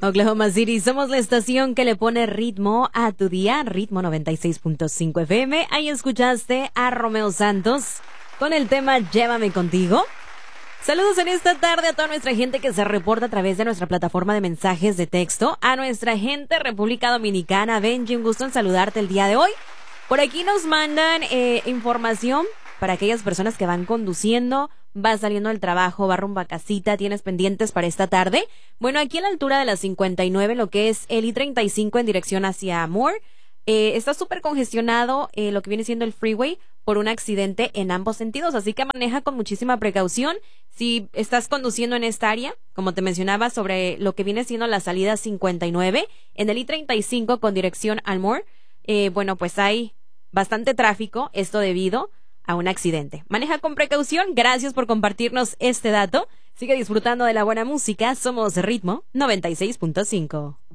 Oklahoma City, somos la estación que le pone ritmo a tu día, Ritmo 96.5 FM. Ahí escuchaste a Romeo Santos con el tema Llévame Contigo. Saludos en esta tarde a toda nuestra gente que se reporta a través de nuestra plataforma de mensajes de texto, a nuestra gente República Dominicana. Benji, un gusto en saludarte el día de hoy. Por aquí nos mandan información para aquellas personas que van conduciendo, vas saliendo del trabajo, va rumbo a casita, tienes pendientes para esta tarde. Bueno, aquí a la altura de la 59, lo que es el I-35 en dirección hacia Moore, está súper congestionado lo que viene siendo el freeway por un accidente en ambos sentidos, así que maneja con muchísima precaución. Si estás conduciendo en esta área, como te mencionaba, sobre lo que viene siendo la salida 59, en el I-35 con dirección al Moore, bueno, pues hay bastante tráfico, esto debido a un accidente. Maneja con precaución. Gracias por compartirnos este dato. Sigue disfrutando de la buena música. Somos Ritmo 96.5.